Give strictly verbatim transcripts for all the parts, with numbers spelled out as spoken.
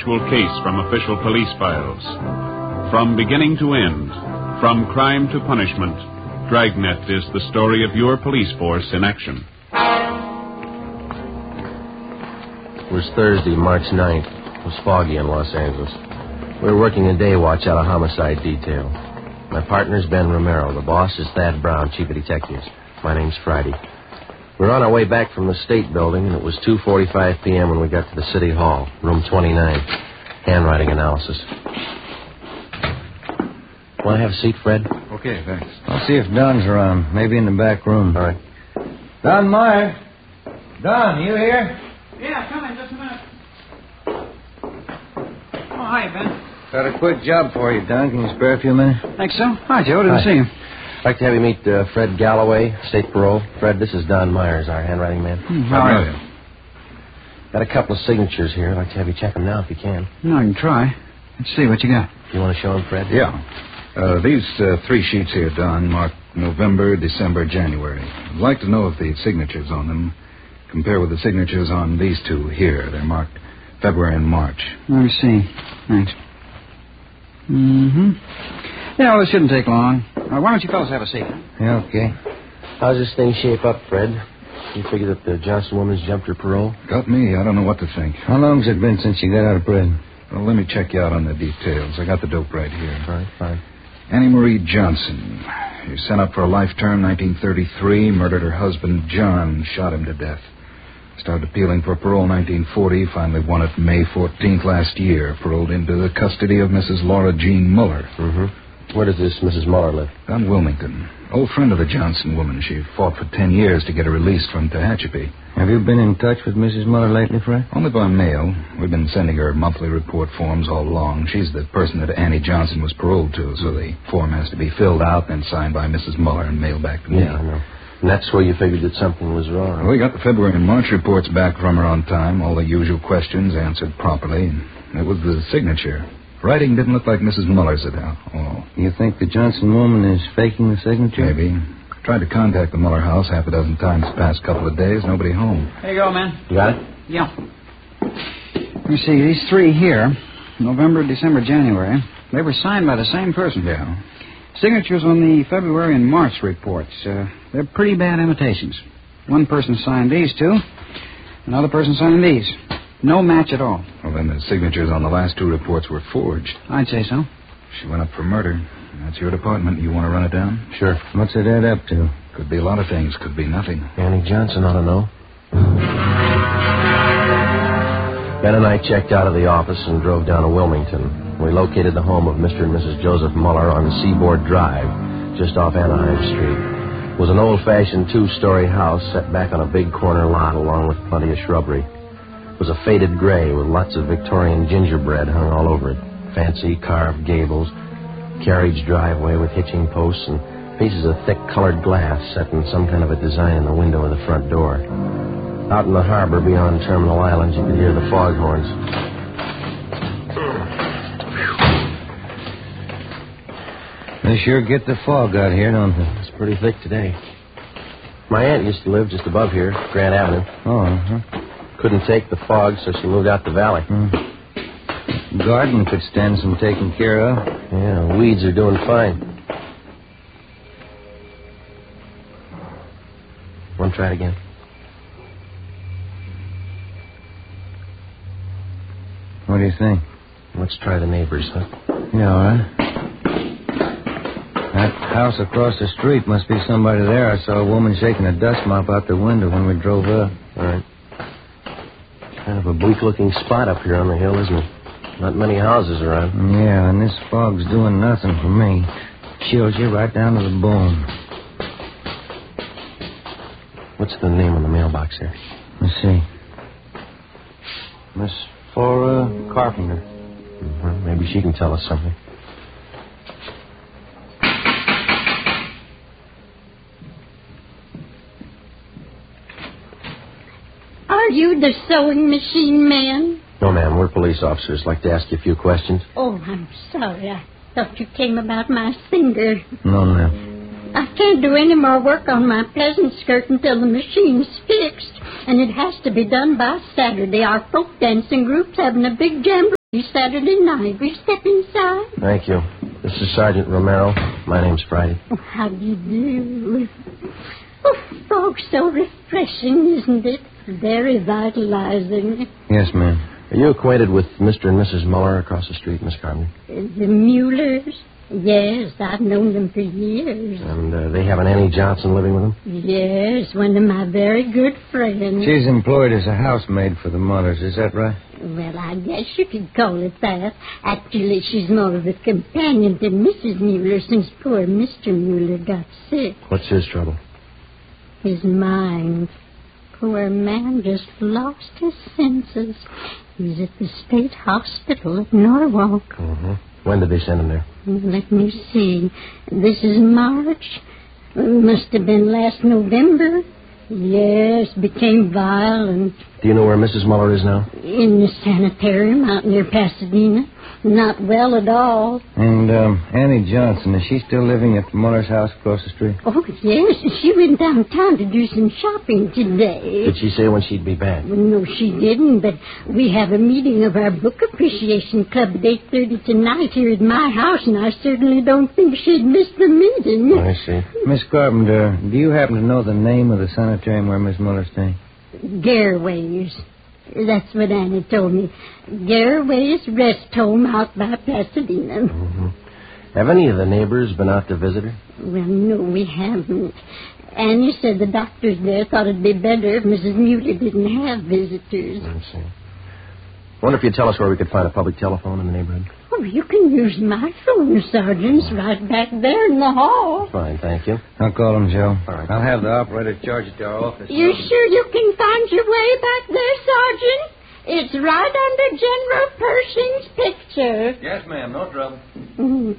actual case from official police files. From beginning to end, from crime to punishment, Dragnet is the story of your police force in action. It was Thursday, March ninth. It was foggy in Los Angeles. We were working a day watch out of homicide detail. My partner's Ben Romero. The boss is Thad Brown, chief of detectives. My name's Friday. We were on our way back from the State Building, and it was two forty-five p.m. when we got to the City Hall, room twenty-nine. Handwriting analysis. Want to have a seat, Fred? Okay, thanks. I'll see if Don's around. Maybe in the back room. All right. Don Meyer. Don, you here? Yeah, come in just a minute. Oh, hi, Ben. Got a quick job for you, Don. Can you spare a few minutes? Think so? Hi, Joe. Didn't Hi. see you. I'd like to have you meet uh, Fred Galloway, state parole. Fred, this is Don Myers, our handwriting man. Hmm, how are you? Got a couple of signatures here. I'd like to have you check them now if you can. No, I can try. Let's see what you got. You want to show them, Fred? Yeah. Uh, these uh, three sheets here, Don, marked November, December, January. I'd like to know if the signatures on them compare with the signatures on these two here. They're marked February and March. Let me see. Thanks. Mm-hmm. Yeah, well, this shouldn't take long. Uh, why don't you fellas have a seat? Yeah, okay. How's this thing shape up, Fred? You figure that the Johnson woman's jumped her parole? Got me. I don't know what to think. How long's it been since you got out of prison? Well, let me check you out on the details. I got the dope right here. All right, fine. Annie Marie Johnson. She sent up for a life term, nineteen thirty-three, murdered her husband, John, shot him to death. Started appealing for parole nineteen forty, finally won it May fourteenth last year, paroled into the custody of Missus Laura Jean Muller. Mm-hmm. Where does this Missus Muller live? On Wilmington. Old friend of the Johnson woman. She fought for ten years to get her released from Tehachapi. Have you been in touch with Missus Muller lately, Fred? Only by mail. We've been sending her monthly report forms all along. She's the person that Annie Johnson was paroled to, so the form has to be filled out and signed by Missus Muller and mailed back to me. Yeah, I know. And that's where you figured that something was wrong. Well, we got the February and March reports back from her on time, all the usual questions answered properly. It was the signature. Writing didn't look like Missus Muller's at all. You think the Johnson woman is faking the signature? Maybe. Tried to contact the Muller house half a dozen times the past couple of days. Nobody home. Here you go, man. You got it? Yeah. Let me see. These three here, November, December, January, they were signed by the same person. Yeah. Signatures on the February and March reports. Uh, they're pretty bad imitations. One person signed these two. Another person signed these. No match at all. Well, then the signatures on the last two reports were forged. I'd say so. She went up for murder. That's your department. You want to run it down? Sure. What's it add up to? Could be a lot of things. Could be nothing. Annie Johnson ought to know. Ben and I checked out of the office and drove down to Wilmington. We located the home of Mister and Missus Joseph Muller on Seaboard Drive, just off Anaheim Street. It was an old-fashioned two-story house set back on a big corner lot along with plenty of shrubbery. It was a faded gray with lots of Victorian gingerbread hung all over it. Fancy carved gables, carriage driveway with hitching posts, and pieces of thick colored glass set in some kind of a design in the window of the front door. Out in the harbor beyond Terminal Island, you could hear the foghorns. They sure get the fog out here, don't they? It's pretty thick today. My aunt used to live just above here, Grant Avenue. Oh, uh-huh. Couldn't take the fog, so she moved out the valley. Hmm. Garden could stand some taking care of. Yeah, weeds are doing fine. Want to try it again? What do you think? Let's try the neighbors, huh? Yeah, all right. That house across the street must be somebody there. I saw a woman shaking a dust mop out the window when we drove up. All right. Kind of a bleak-looking spot up here on the hill, isn't it? Not many houses around. Yeah, and this fog's doing nothing for me. Chills you right down to the bone. What's the name on the mailbox there? Let's see. Miss Flora Carpenter. Mm-hmm. Maybe she can tell us something. Are you the sewing machine man? No, ma'am. We're police officers. Like to ask you a few questions. Oh, I'm sorry. I thought you came about my finger. No, ma'am. I can't do any more work on my pleasant skirt until the machine's fixed. And it has to be done by Saturday. Our folk dancing group's having a big jamboree Saturday night. Will you step inside? Thank you. This is Sergeant Romero. My name's Friday. Oh, how do you do? Oh, fog's so refreshing, isn't it? Very vitalizing. Yes, ma'am. Are you acquainted with Mister and Missus Muller across the street, Miss Carpenter? The Muellers? Yes, I've known them for years. And uh, they have an Annie Johnson living with them? Yes, one of my very good friends. She's employed as a housemaid for the Mullers, is that right? Well, I guess you could call it that. Actually, she's more of a companion to Missus Mueller since poor Mister Mueller got sick. What's his trouble? His mind. Poor man just lost his senses. He's at the state hospital at Norwalk. Mm-hmm. When did they send him there? Let me see. This is March. It must have been last November. Yes, became violent. Do you know where Missus Muller is now? In the sanitarium out near Pasadena. Not well at all. And um, Annie Johnson, is she still living at the Muller's house across the street? Oh, yes. She went downtown to do some shopping today. Did she say when she'd be back? Well, no, she didn't, but we have a meeting of our book appreciation club at eight thirty tonight here at my house, and I certainly don't think she'd miss the meeting. I see. Miss Carpenter, do you happen to know the name of the sanitarium where Miss Muller's staying? Garraway's. That's what Annie told me. Garraway's rest home out by Pasadena. Mm-hmm. Have any of the neighbors been out to visit her? Well, no, we haven't. Annie said the doctors there thought it'd be better if Missus Mueller didn't have visitors. I see. Wonder if you'd tell us where we could find a public telephone in the neighborhood? Oh, you can use my phone, Sergeant. It's right back there in the hall. Fine, thank you. I'll call him, Joe. All right. I'll have the operator charge it to our office. You sure you can find your way back there, Sergeant? It's right under General Pershing's picture. Yes, ma'am. No trouble. Mm.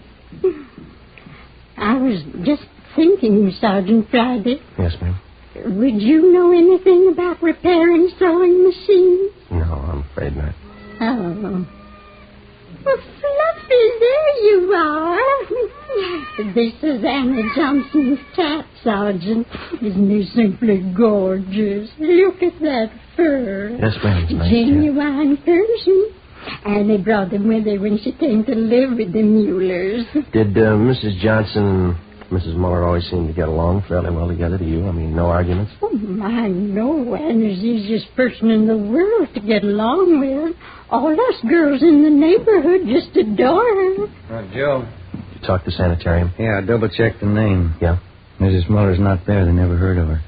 I was just thinking, Sergeant Friday. Yes, ma'am. Would you know anything about repairing sewing machines? No, I'm afraid not. Oh. Well, Fluffy, there you are. This is Annie Johnson's cat, Sergeant. Isn't he simply gorgeous? Look at that fur. Yes, ma'am. It's nice, Genuine Persian. Annie brought him with her when she came to live with the Muellers. Did uh, Missus Johnson and Missus Muller always seem to get along fairly well together to you? I mean, no arguments? Oh, my, no. Annie's the easiest person in the world to get along with. All us girls in the neighborhood just adore her. Uh, Joe. Did you talk to sanitarium? Yeah, I double-checked the name. Yeah? Missus Muller's not there. They never heard of her.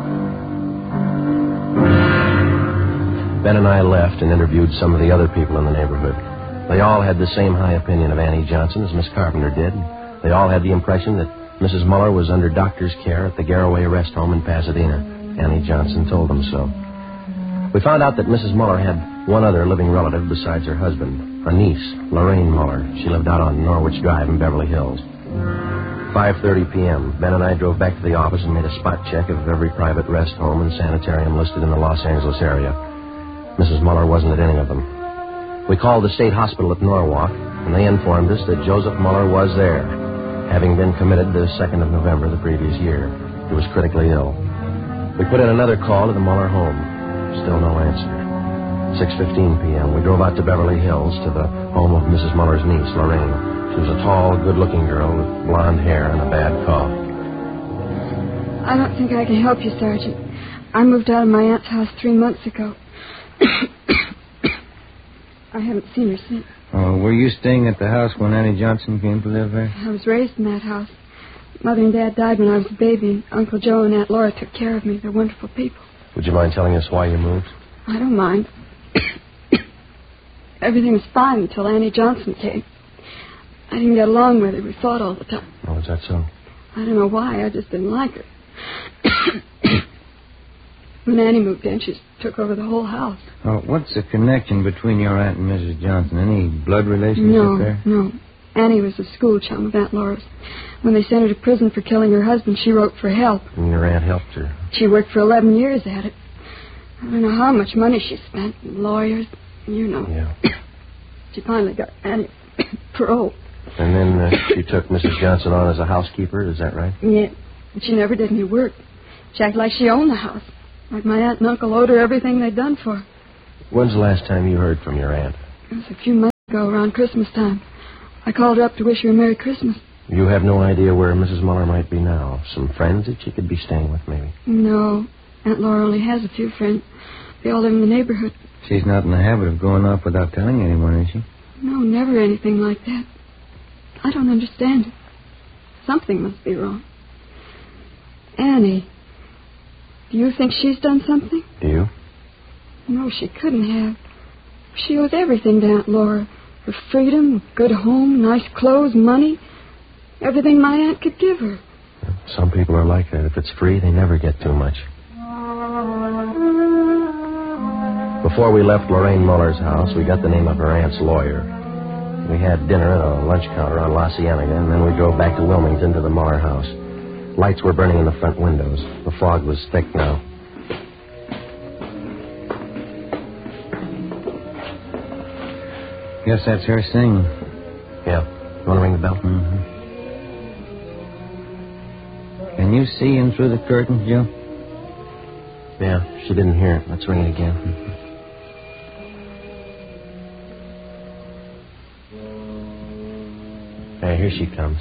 Ben and I left and interviewed some of the other people in the neighborhood. They all had the same high opinion of Annie Johnson as Miss Carpenter did. They all had the impression that Missus Muller was under doctor's care at the Garraway Rest Home in Pasadena. Annie Johnson told them so. We found out that Missus Muller had one other living relative besides her husband, a niece, Lorraine Muller. She lived out on Norwich Drive in Beverly Hills. five thirty p.m., Ben and I drove back to the office and made a spot check of every private rest home and sanitarium listed in the Los Angeles area. Missus Muller wasn't at any of them. We called the state hospital at Norwalk, and they informed us that Joseph Muller was there, having been committed the second of November the previous year. He was critically ill. We put in another call to the Muller home. Still no answer. six fifteen p.m., we drove out to Beverly Hills to the home of Missus Muller's niece, Lorraine. She was a tall, good-looking girl with blonde hair and a bad cough. I don't think I can help you, Sergeant. I moved out of my aunt's house three months ago. I haven't seen her since. Oh, were you staying at the house when Annie Johnson came to live there? I was raised in that house. Mother and Dad died when I was a baby, and Uncle Joe and Aunt Laura took care of me. They're wonderful people. Would you mind telling us why you moved? I don't mind. Everything was fine until Annie Johnson came. I didn't get along with her. We fought all the time. Oh, is that so? I don't know why. I just didn't like her. When Annie moved in, she took over the whole house. Oh, what's the connection between your aunt and Missus Johnson? Any blood relationship no, there? No, Annie was a school chum of Aunt Laura's. When they sent her to prison for killing her husband, she wrote for help. And your aunt helped her? She worked for eleven years at it. I don't know how much money she spent. Lawyers, you know. Yeah. She finally got Annie parole. And then uh, she took Missus Johnson on as a housekeeper, is that right? Yeah, but she never did any work. She acted like she owned the house. Like my aunt and uncle owed her everything they'd done for her. When's the last time you heard from your aunt? It was a few months. ago around Christmas time. I called her up to wish her a Merry Christmas. You have no idea where Missus Muller might be now? Some friends that she could be staying with, maybe? No. Aunt Laura only has a few friends. They all live in the neighborhood. She's not in the habit of going off without telling anyone, is she? No, never anything like that. I don't understand it. Something must be wrong. Annie, do you think she's done something? Do you? No, she couldn't have. She owes everything to Aunt Laura. Her freedom, good home, nice clothes, money. Everything my aunt could give her. Some people are like that. If it's free, they never get too much. Before we left Lorraine Muller's house, we got the name of her aunt's lawyer. We had dinner at a lunch counter on La Cienega, and then we drove back to Wilmington to the Muller house. Lights were burning in the front windows. The fog was thick now. Guess that's her singing. Yeah. You want to ring the bell? Mm-hmm. Can you see in through the curtains, Joe? Yeah, she didn't hear it. Let's ring it again. Hey, here she comes.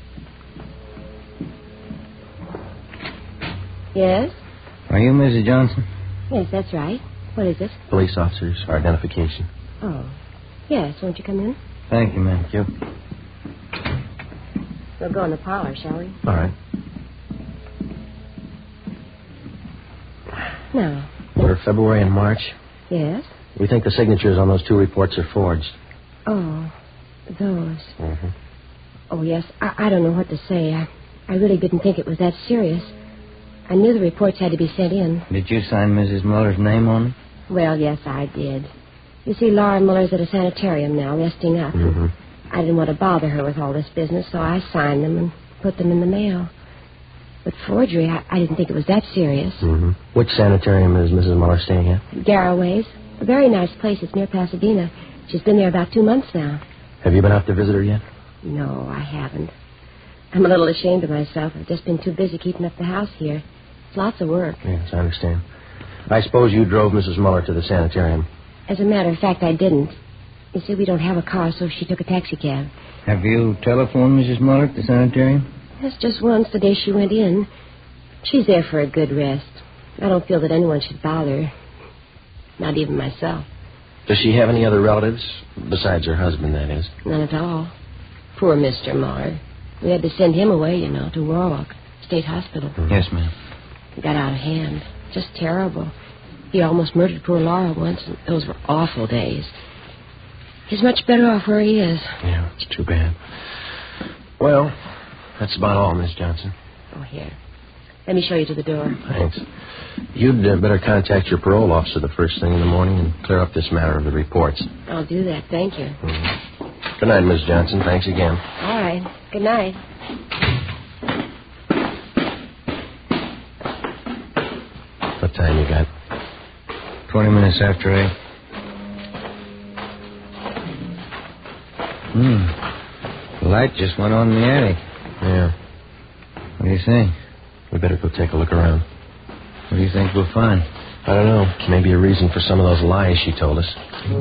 Yes? Are you Missus Johnson? Yes, that's right. What is it? Police officers for identification. Oh. Yes, won't you come in? Thank you, ma'am. Thank you. We'll go in the parlor, shall we? All right. Now. For February and March, Yes? we think the signatures on those two reports are forged. Oh, those. Mm-hmm. Oh, yes. I, I don't know what to say. I, I really didn't think it was that serious. I knew the reports had to be sent in. Did you sign Missus Muller's name on them? Well, yes, I did. You see, Laura Muller's at a sanitarium now, resting up. Mm-hmm. I didn't want to bother her with all this business, so I signed them and put them in the mail. But forgery, I, I didn't think it was that serious. Mm-hmm. Which sanitarium is Missus Muller staying at? Garraway's. A very nice place. It's near Pasadena. She's been there about two months now. Have you been out to visit her yet? No, I haven't. I'm a little ashamed of myself. I've just been too busy keeping up the house here. It's lots of work. Yes, I understand. I suppose you drove Missus Muller to the sanitarium. As a matter of fact, I didn't. You see, we don't have a car, so she took a taxi cab. Have you telephoned Missus Muller at the sanitarium? That's just once the day she went in. She's there for a good rest. I don't feel that anyone should bother her. Not even myself. Does she have any other relatives? Besides her husband, that is. None at all. Poor Mister Muller. We had to send him away, you know, to Warwick State Hospital. Mm-hmm. Yes, ma'am. It got out of hand. Just terrible. He almost murdered poor Laura once, and those were awful days. He's much better off where he is. Yeah, it's too bad. Well, that's about all, Miss Johnson. Oh, here. Let me show you to the door. Thanks. You'd uh, better contact your parole officer the first thing in the morning and clear up this matter of the reports. I'll do that. Thank you. Mm-hmm. Good night, Miss Johnson. Thanks again. All right. Good night. What time you got? Twenty minutes after eight. Hmm. The light just went on in the attic. Yeah. What do you think? We better go take a look around. What do you think we'll find? I don't know. Maybe a reason for some of those lies she told us.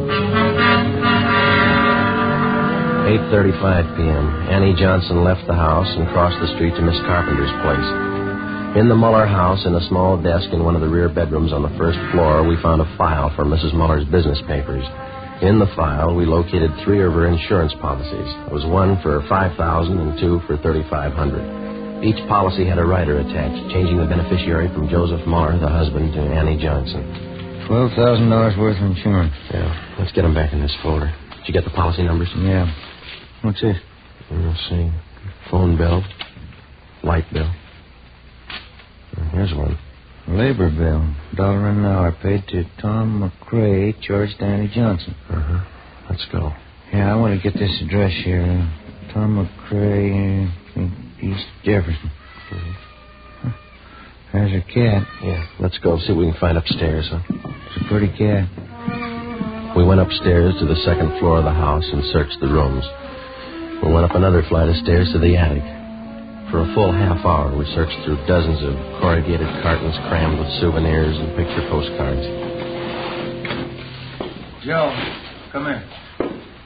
eight thirty-five p.m. Annie Johnson left the house and crossed the street to Miss Carpenter's place. In the Muller house, in a small desk in one of the rear bedrooms on the first floor, we found a file for Missus Muller's business papers. In the file, we located three of her insurance policies. There was one for five thousand dollars and two for thirty-five hundred dollars. Each policy had a rider attached, changing the beneficiary from Joseph Muller, the husband, to Annie Johnson. Twelve thousand dollars worth of insurance. Yeah, let's get them back in this folder. Did you get the policy numbers? Yeah. What's this? Let's see. Phone bill. Light bill. Here's one. Labor bill. Dollar an hour paid to Tom McCrae, charged to Annie Johnson. Uh-huh. Let's go. Yeah, I want to get this address here. Uh, Tom McCrae, uh, East Jefferson. Mm-hmm. Huh. There's her cat. Yeah, let's go see what we can find upstairs, huh? It's a pretty cat. We went upstairs to the second floor of the house and searched the rooms. We went up another flight of stairs to the attic. For a full half hour, we searched through dozens of corrugated cartons crammed with souvenirs and picture postcards. Joe, come here.